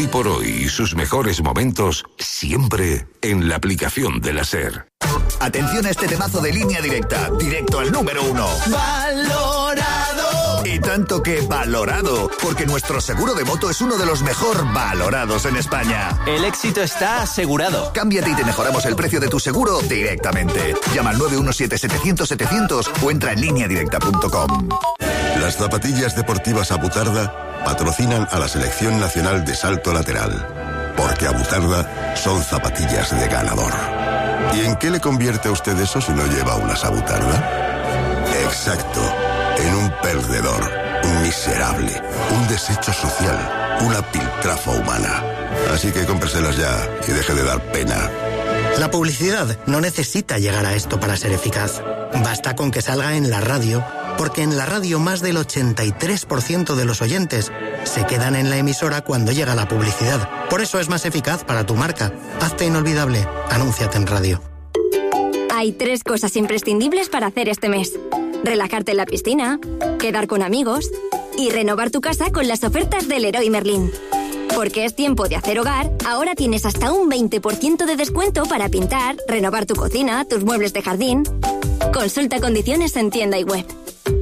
Hoy por hoy y sus mejores momentos siempre en la aplicación de la SER. Atención a este temazo de Línea Directa, directo al número 1. ¡Valorado! Y tanto que valorado, porque nuestro seguro de moto es uno de los mejor valorados en España. El éxito está asegurado. Cámbiate y te mejoramos el precio de tu seguro directamente. Llama al 917-700-700 o entra en lineadirecta.com. Las zapatillas deportivas Abutarda patrocinan a la Selección Nacional de Salto Lateral, porque Abutarda son zapatillas de ganador. ¿Y en qué le convierte a usted eso si no lleva unas Abutarda? Exacto, en un perdedor, un miserable, un desecho social, una piltrafa humana. Así que cómpreselas ya y deje de dar pena. La publicidad no necesita llegar a esto para ser eficaz. Basta con que salga en la radio, porque en la radio más del 83% de los oyentes se quedan en la emisora cuando llega la publicidad. Por eso es más eficaz para tu marca. Hazte inolvidable. Anúnciate en radio. Hay 3 cosas imprescindibles para hacer este mes: relajarte en la piscina, quedar con amigos y renovar tu casa con las ofertas del Leroy Merlin. Porque es tiempo de hacer hogar, ahora tienes hasta un 20% de descuento para pintar, renovar tu cocina, tus muebles de jardín. Consulta condiciones en tienda y web.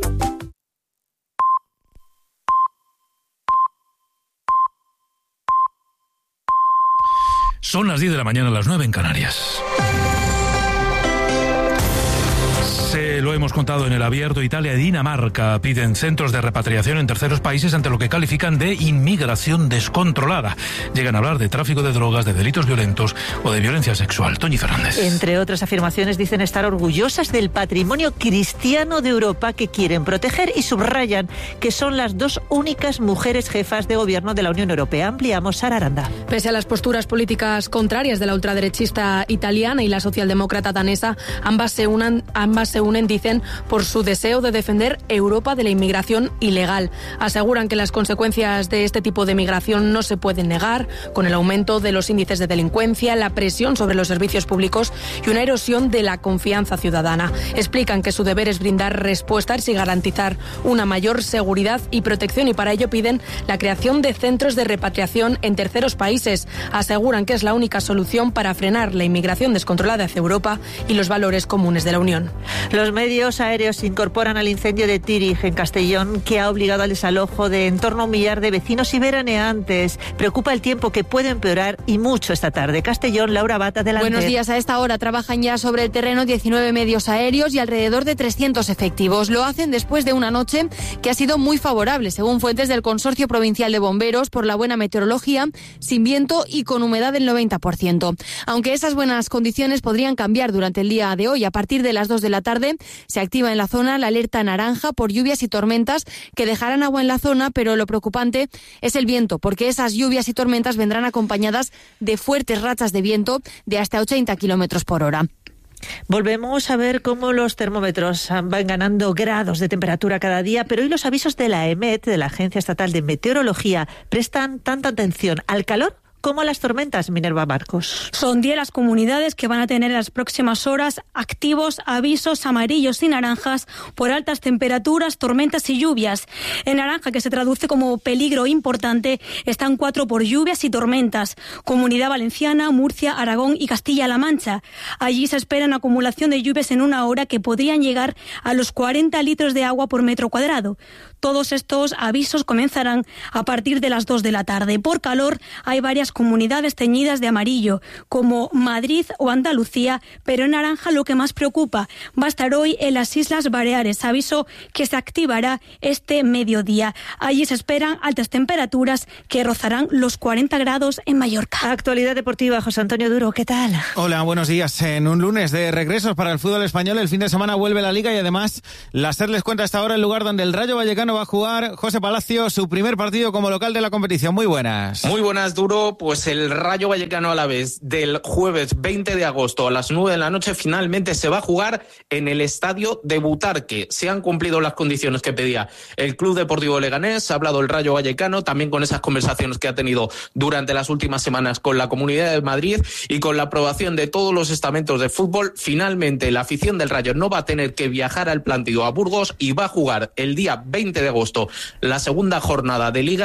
Son las 10 de la mañana, las 9 en Canarias. Se lo hemos contado en El Abierto. Italia y Dinamarca piden centros de repatriación en terceros países ante lo que califican de inmigración descontrolada. Llegan a hablar de tráfico de drogas, de delitos violentos o de violencia sexual. Toñi Fernández. Entre otras afirmaciones, dicen estar orgullosas del patrimonio cristiano de Europa que quieren proteger y subrayan que son las 2 únicas mujeres jefas de gobierno de la Unión Europea. Ampliamos, Sara Aranda. Pese a las posturas políticas contrarias de la ultraderechista italiana y la socialdemócrata danesa, ambas se unen, dicen, por su deseo de defender Europa de la inmigración ilegal. Aseguran que las consecuencias de este tipo de migración no se pueden negar, con el aumento de los índices de delincuencia, la presión sobre los servicios públicos y una erosión de la confianza ciudadana. Explican que su deber es brindar respuestas y garantizar una mayor seguridad y protección, y para ello piden la creación de centros de repatriación en terceros países. Aseguran que es la única solución para frenar la inmigración descontrolada hacia Europa y los valores comunes de la Unión. Los medios aéreos se incorporan al incendio de Tírig, en Castellón, que ha obligado al desalojo de en torno a 1 millar de vecinos y veraneantes. Preocupa el tiempo, que puede empeorar y mucho esta tarde. Castellón, Laura Bata, adelante. Buenos días. A esta hora trabajan ya sobre el terreno 19 medios aéreos y alrededor de 300 efectivos. Lo hacen después de una noche que ha sido muy favorable, según fuentes del Consorcio Provincial de Bomberos, por la buena meteorología, sin viento y con humedad del 90%. Aunque esas buenas condiciones podrían cambiar durante el día de hoy. A partir de las 2 de la tarde se activa en la zona la alerta naranja por lluvias y tormentas que dejarán agua en la zona, pero lo preocupante es el viento, porque esas lluvias y tormentas vendrán acompañadas de fuertes rachas de viento de hasta 80 kilómetros por hora. Volvemos a ver cómo los termómetros van ganando grados de temperatura cada día, pero hoy los avisos de la EMET, de la Agencia Estatal de Meteorología, prestan tanta atención al calor como las tormentas. Minerva Marcos. Son 10 las comunidades que van a tener en las próximas horas activos avisos amarillos y naranjas por altas temperaturas, tormentas y lluvias. En naranja, que se traduce como peligro importante, están 4 por lluvias y tormentas: Comunidad Valenciana, Murcia, Aragón y Castilla-La Mancha. Allí se espera una acumulación de lluvias en una hora que podrían llegar a los 40 litros de agua por metro cuadrado. Todos estos avisos comenzarán a partir de las 2 de la tarde. Por calor, hay varias comunidades teñidas de amarillo, como Madrid o Andalucía, pero en naranja lo que más preocupa va a estar hoy en las Islas Baleares, aviso que se activará este mediodía. Allí se esperan altas temperaturas que rozarán los 40 grados en Mallorca. Actualidad deportiva, José Antonio Duro, ¿qué tal? Hola, buenos días. En un lunes de regresos para el fútbol español, el fin de semana vuelve la Liga y además la SER les cuenta hasta ahora el lugar donde el Rayo Vallecano va a jugar, José Palacio, su primer partido como local de la competición. Muy buenas. Muy buenas, Duro. Pues el Rayo Vallecano Alavés del jueves 20 de agosto a las 9 de la noche finalmente se va a jugar en el estadio de Butarque. Se han cumplido las condiciones que pedía el Club Deportivo Leganés, ha hablado el Rayo Vallecano, también con esas conversaciones que ha tenido durante las últimas semanas con la Comunidad de Madrid y con la aprobación de todos los estamentos de fútbol. Finalmente la afición del Rayo no va a tener que viajar al Plantío a Burgos y va a jugar el día 20 de agosto la segunda jornada de Liga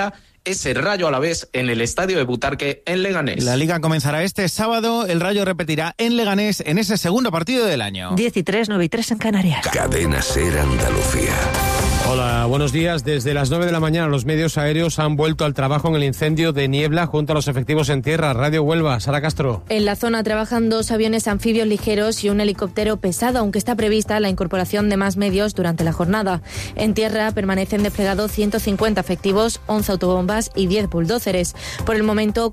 ese Rayo Alavés en el estadio de Butarque en Leganés. La Liga comenzará este sábado, el Rayo repetirá en Leganés en ese segundo partido del año. 10:03, 9:03 en Canarias. Cadena SER Andalucía. Hola, buenos días. Desde las 9 de la mañana los medios aéreos han vuelto al trabajo en el incendio de Niebla junto a los efectivos en tierra. Radio Huelva, Sara Castro. En la zona trabajan 2 aviones anfibios ligeros y un helicóptero pesado, aunque está prevista la incorporación de más medios durante la jornada. En tierra permanecen desplegados 150 efectivos, 11 autobombas y 10 bulldózeres. Por el momento,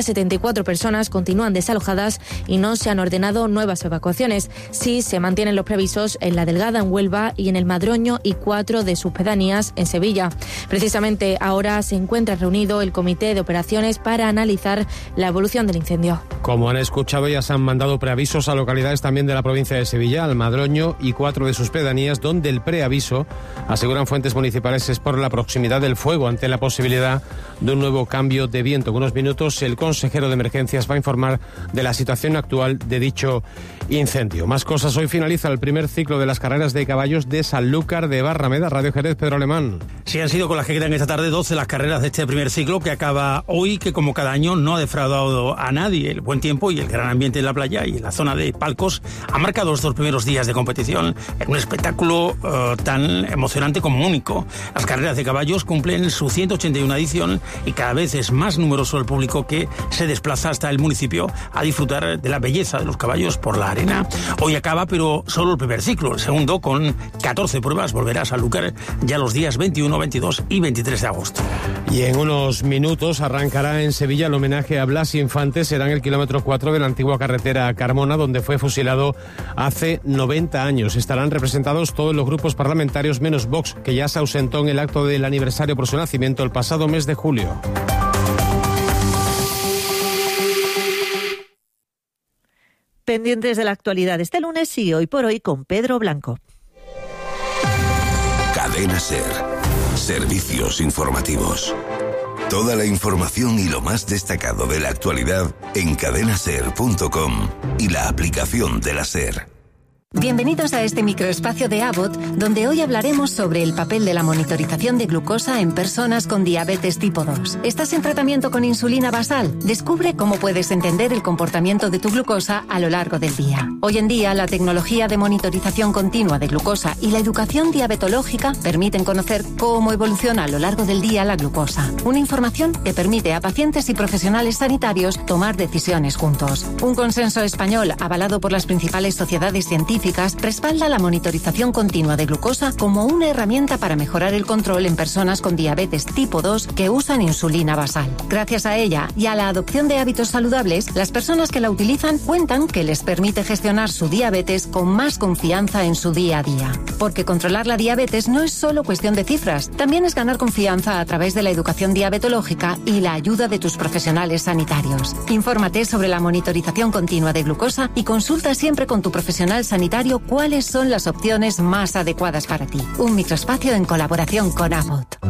474 personas continúan desalojadas y no se han ordenado nuevas evacuaciones. Sí se mantienen los previsos en La Delgada, en Huelva, y en el Madroño y 4 de sus pedanías en Sevilla. Precisamente ahora se encuentra reunido el Comité de Operaciones para analizar la evolución del incendio. Como han escuchado, ya se han mandado preavisos a localidades también de la provincia de Sevilla, al Madroño y 4 de sus pedanías, donde el preaviso, aseguran fuentes municipales, es por la proximidad del fuego ante la posibilidad de un nuevo cambio de viento. En unos minutos el consejero de emergencias va a informar de la situación actual de dicho incendio. Más cosas. Hoy finaliza el primer ciclo de las carreras de caballos de Sanlúcar de Barrameda. Radio Jerez, Pedro Alemán. Sí, han sido con las que quedan esta tarde 12 las carreras de este primer ciclo que acaba hoy, que como cada año no ha defraudado a nadie. El buen tiempo y el gran ambiente en la playa y en la zona de palcos han marcado los 2 primeros días de competición en un espectáculo tan emocionante como único. Las carreras de caballos cumplen su 181 edición y cada vez es más numeroso el público que se desplaza hasta el municipio a disfrutar de la belleza de los caballos por la arena. Hoy acaba, pero solo el primer ciclo. El segundo, con 14 pruebas, volverá a Sanlúcar ya los días 21, 22 y 23 de agosto. Y en unos minutos arrancará en Sevilla el homenaje a Blas Infante. Será en el kilómetro 4 de la antigua carretera Carmona, donde fue fusilado hace 90 años. Estarán representados todos los grupos parlamentarios menos Vox, que ya se ausentó en el acto del aniversario por su nacimiento el pasado mes de julio. Pendientes de la actualidad este lunes y Hoy por Hoy con Pedro Blanco. Cadena SER. Servicios informativos. Toda la información y lo más destacado de la actualidad en cadenaser.com y la aplicación de la SER. Bienvenidos a este microespacio de Abbott, donde hoy hablaremos sobre el papel de la monitorización de glucosa en personas con diabetes tipo 2. ¿Estás en tratamiento con insulina basal? Descubre cómo puedes entender el comportamiento de tu glucosa a lo largo del día. Hoy en día, la tecnología de monitorización continua de glucosa y la educación diabetológica permiten conocer cómo evoluciona a lo largo del día la glucosa. Una información que permite a pacientes y profesionales sanitarios tomar decisiones juntos. Un consenso español avalado por las principales sociedades científicas respalda la monitorización continua de glucosa como una herramienta para mejorar el control en personas con diabetes tipo 2 que usan insulina basal. Gracias a ella y a la adopción de hábitos saludables, las personas que la utilizan cuentan que les permite gestionar su diabetes con más confianza en su día a día. Porque controlar la diabetes no es solo cuestión de cifras, también es ganar confianza a través de la educación diabetológica y la ayuda de tus profesionales sanitarios. Infórmate sobre la monitorización continua de glucosa y consulta siempre con tu profesional sanitario cuáles son las opciones más adecuadas para ti. Un microespacio en colaboración con Abbott.